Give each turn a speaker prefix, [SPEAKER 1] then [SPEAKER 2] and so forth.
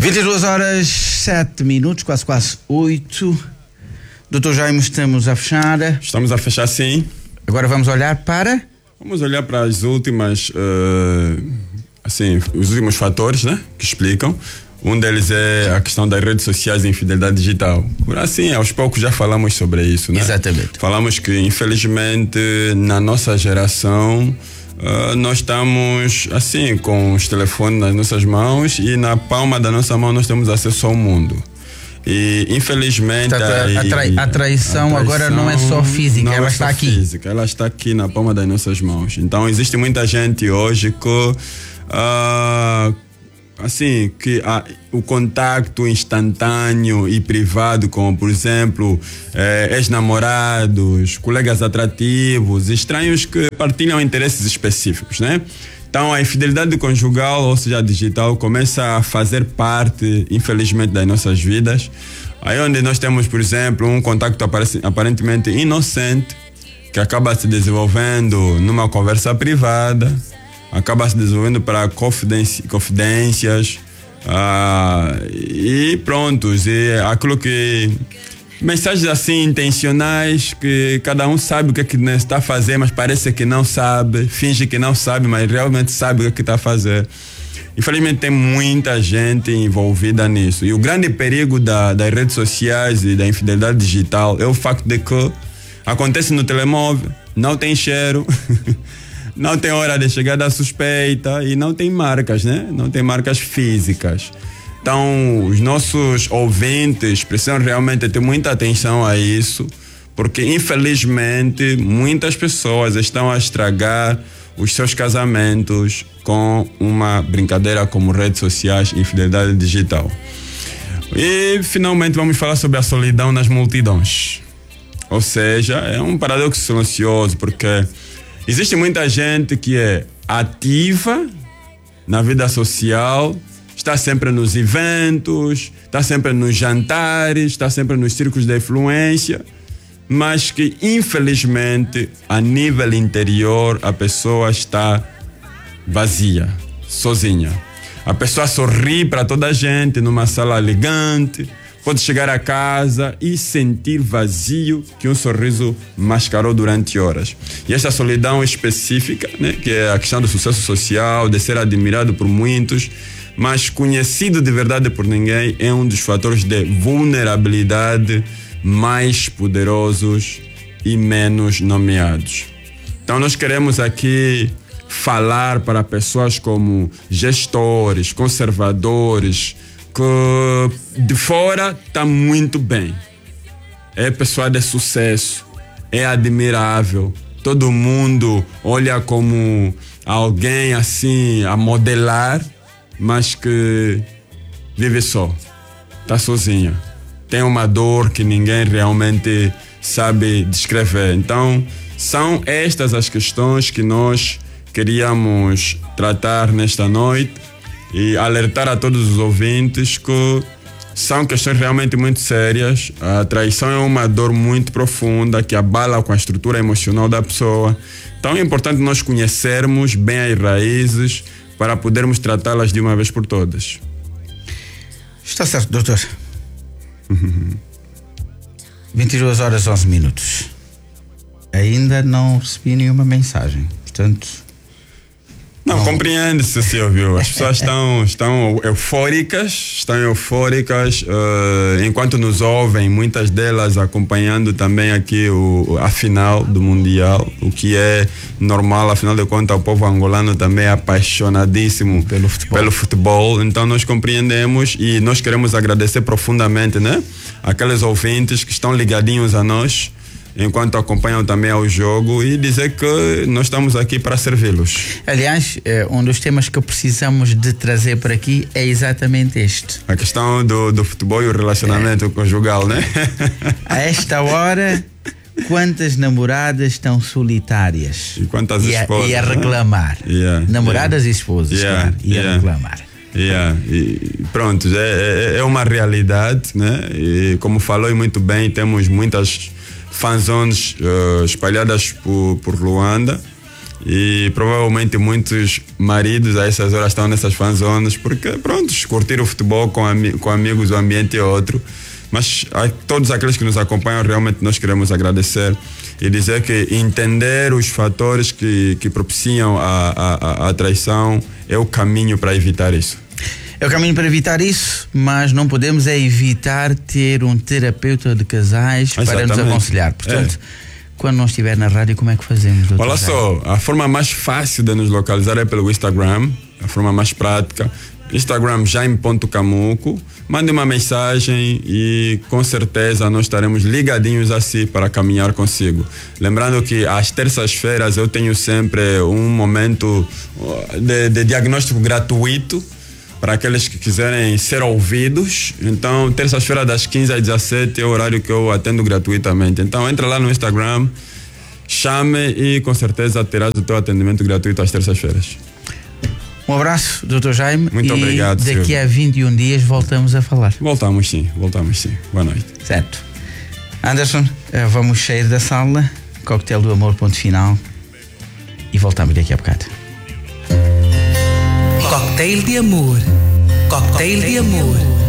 [SPEAKER 1] 22 horas 7 minutos, quase 8. Doutor Jaime, estamos a fechar.
[SPEAKER 2] Estamos a fechar, sim.
[SPEAKER 1] Agora vamos olhar para...
[SPEAKER 2] Vamos olhar para as últimas, os últimos fatores, né, que explicam. Um deles é a questão das redes sociais e infidelidade digital. Por assim, aos poucos já falamos sobre isso, né?
[SPEAKER 1] Exatamente.
[SPEAKER 2] Falamos que, infelizmente, na nossa geração, nós estamos, assim, com os telefones nas nossas mãos e na palma da nossa mão nós temos acesso ao mundo. E, infelizmente,
[SPEAKER 1] a traição agora não é só física, ela está aqui.
[SPEAKER 2] Física, ela está aqui na palma das nossas mãos. Então, existe muita gente hoje que... o contacto instantâneo e privado com, por exemplo, ex-namorados, colegas atrativos, estranhos que partilham interesses específicos, né? Então, a infidelidade conjugal, ou seja, digital, começa a fazer parte, infelizmente, das nossas vidas. Aí onde nós temos, por exemplo, um contacto aparentemente inocente, que acaba se desenvolvendo numa conversa privada, acaba se desenvolvendo para confidências, e prontos. E aquilo que... mensagens assim intencionais, que cada um sabe o que é que está a fazer, mas parece que não sabe, finge que não sabe, mas realmente sabe o que é que está a fazer. Infelizmente tem muita gente envolvida nisso. E o grande perigo das redes sociais e da infidelidade digital é o facto de que acontece no telemóvel, não tem cheiro, não tem hora de chegada suspeita e não tem marcas, né? Não tem marcas físicas. Então, os nossos ouvintes precisam realmente ter muita atenção a isso, porque, infelizmente, muitas pessoas estão a estragar os seus casamentos com uma brincadeira como redes sociais e infidelidade digital. E, finalmente, vamos falar sobre a solidão nas multidões. Ou seja, é um paradoxo silencioso, porque existe muita gente que é ativa na vida social, está sempre nos eventos, está sempre nos jantares, está sempre nos círculos de influência, mas que, infelizmente, a nível interior, a pessoa está vazia, sozinha. A pessoa sorri para toda a gente numa sala elegante, pode chegar a casa e sentir vazio que um sorriso mascarou durante horas. E esta solidão específica, né, que é a questão do sucesso social, de ser admirado por muitos, mas conhecido de verdade por ninguém, é um dos fatores de vulnerabilidade mais poderosos e menos nomeados. Então nós queremos aqui falar para pessoas como gestores, conservadores, que de fora está muito bem, é pessoa de sucesso, é admirável, todo mundo olha como alguém assim a modelar, mas que vive só, está sozinha, tem uma dor que ninguém realmente sabe descrever. Então, são estas as questões que nós queríamos tratar nesta noite e alertar a todos os ouvintes que são questões realmente muito sérias. A traição é uma dor muito profunda que abala com a estrutura emocional da pessoa. Então, é importante nós conhecermos bem as raízes para podermos tratá-las de uma vez por todas.
[SPEAKER 1] Está certo, doutor. 22 horas 11 minutos. Ainda não recebi nenhuma mensagem. Portanto...
[SPEAKER 2] Não, compreende-se, Silvio. As pessoas estão eufóricas, enquanto nos ouvem, muitas delas acompanhando também aqui a final do Mundial, o que é normal, afinal de contas, o povo angolano também é apaixonadíssimo pelo futebol. Então nós compreendemos e nós queremos agradecer profundamente, né, aqueles ouvintes que estão ligadinhos a nós, enquanto acompanham também ao jogo, e dizer que nós estamos aqui para servi-los.
[SPEAKER 1] Aliás, um dos temas que precisamos de trazer por aqui é exatamente este.
[SPEAKER 2] A questão do futebol e o relacionamento conjugal, né?
[SPEAKER 1] A esta hora, quantas namoradas estão solitárias?
[SPEAKER 2] E quantas esposas?
[SPEAKER 1] E a reclamar. Namoradas e esposas, claro. E a reclamar.
[SPEAKER 2] E pronto, é uma realidade, né? E como falou e muito bem, temos muitas fanzones espalhadas por Luanda, E provavelmente muitos maridos a essas horas estão nessas fanzonas porque, pronto, curtir o futebol com amigos, o ambiente é outro. Mas a todos aqueles que nos acompanham, realmente nós queremos agradecer e dizer que entender os fatores que propiciam a traição é o caminho para evitar isso.
[SPEAKER 1] É o caminho para evitar isso, mas não podemos evitar ter um terapeuta de casais para nos aconselhar. Portanto, quando não estiver na rádio, como é que fazemos?
[SPEAKER 2] Olha só, a forma mais fácil de nos localizar é pelo Instagram, a forma mais prática. Instagram jaime.camuco, mande uma mensagem e com certeza nós estaremos ligadinhos assim para caminhar consigo. Lembrando que às terças-feiras eu tenho sempre um momento de diagnóstico gratuito para aqueles que quiserem ser ouvidos. Então, terça-feira das 15 às 17 é o horário que eu atendo gratuitamente. Então, entra lá no Instagram, chame e com certeza terás o teu atendimento gratuito às terças-feiras.
[SPEAKER 1] Um abraço, Dr. Jaime.
[SPEAKER 2] Muito obrigado,
[SPEAKER 1] daqui
[SPEAKER 2] Silvio.
[SPEAKER 1] a 21 dias voltamos a falar.
[SPEAKER 2] Voltamos sim. Boa noite.
[SPEAKER 1] Certo. Anderson, vamos sair da sala, coquetel do amor, ponto final, e voltamos daqui a bocado.
[SPEAKER 3] Cocktail de amor. Cocktail de amor.